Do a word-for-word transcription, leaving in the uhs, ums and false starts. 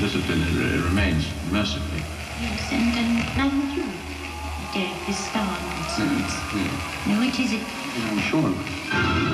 discipline it, it remains, mercifully. Yes, and, and like you, Derek, this star nonsense. Mm, mm. Now, which is it? I'm sure.